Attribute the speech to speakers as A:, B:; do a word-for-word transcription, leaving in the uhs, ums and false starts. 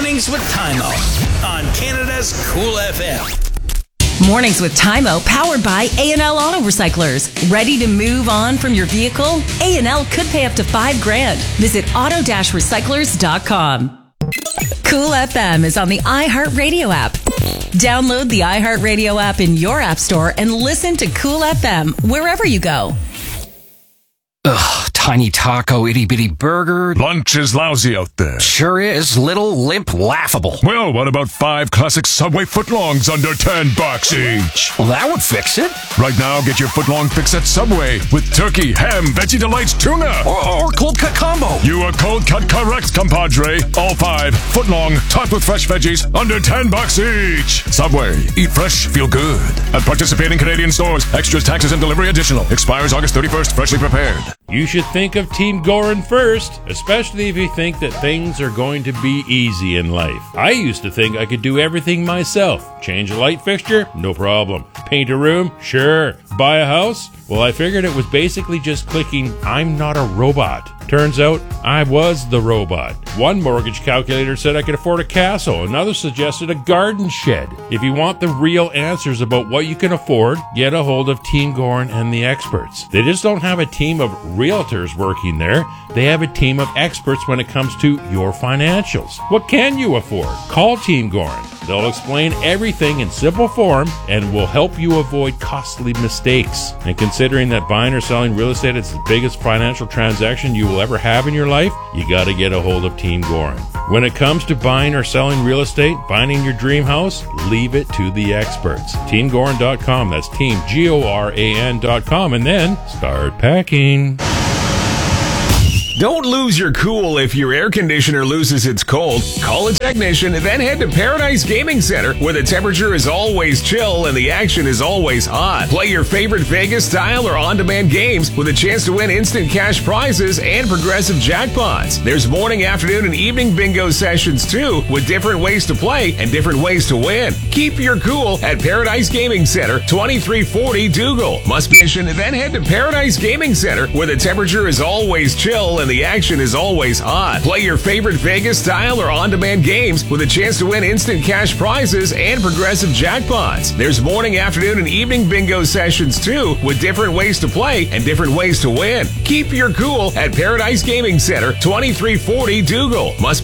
A: Mornings with Tymo on Canada's Cool F M.
B: Mornings with Tymo, powered by A and L Auto Recyclers. Ready to move on from your vehicle? A and L could pay up to five grand. Visit auto recyclers dot com. Cool F M is on the iHeartRadio app. Download the iHeartRadio app in your app store and listen to Cool F M wherever you go.
C: Ugh, tiny taco, itty bitty burger.
D: Lunch is lousy out there.
C: Sure is. Little, limp, laughable.
D: Well, what about five classic Subway footlongs under ten bucks each?
C: Well, that would fix it.
D: Right now, get your footlong fix at Subway with turkey, ham, veggie delights, tuna.
C: Or, or cold cut combo.
D: You are cold cut correct, compadre. All five footlong, topped with fresh veggies, under ten bucks each. Subway. Eat fresh, feel good. At participating Canadian stores. Extras, taxes, and delivery additional. Expires August thirty-first. Freshly prepared.
E: You should think of Team Gorin first, especially if you think that things are going to be easy in life. I used to think I could do everything myself. Change a light fixture? No problem. Paint a room? Sure. Buy a house? Well, I figured it was basically just clicking, I'm not a robot. Turns out, I was the robot. One mortgage calculator said I could afford a castle. Another suggested a garden shed. If you want the real answers about what you can afford, get a hold of Team Gorin and the experts. They just don't have a team of realtors working there. They have a team of experts when it comes to your financials. What can you afford? Call Team Gorin. They'll explain everything in simple form and will help you avoid costly mistakes. And considering that buying or selling real estate is the biggest financial transaction you will ever have in your life, you got to get a hold of Team Gorin. When it comes to buying or selling real estate, finding your dream house, leave it to the experts. team gorin dot com. That's team G O R A N dot com. And then start packing.
F: Don't lose your cool if your air conditioner loses its cold. Call a technician and then head to Paradise Gaming Center, where the temperature is always chill and the action is always hot. Play your favorite Vegas style or on-demand games with a chance to win instant cash prizes and progressive jackpots. There's morning, afternoon, and evening bingo sessions too, with different ways to play and different ways to win. Keep your cool at Paradise Gaming Center, twenty-three forty Dougal. Must be and then head to Paradise Gaming Center, where the temperature is always chill and the action is always hot. Play your favorite Vegas style or on-demand games with a chance to win instant cash prizes and progressive jackpots. There's morning, afternoon, and evening bingo sessions too, with different ways to play and different ways to win. Keep your cool at Paradise Gaming Center, twenty-three forty Dougal. Must